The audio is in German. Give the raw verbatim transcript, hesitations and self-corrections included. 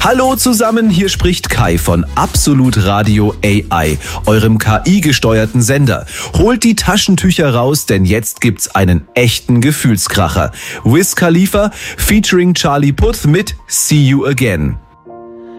Hallo zusammen, hier spricht Kai von Absolut Radio A I, eurem K I-gesteuerten Sender. Holt die Taschentücher raus, denn jetzt gibt's einen echten Gefühlskracher. Wiz Khalifa featuring Charlie Puth mit See You Again.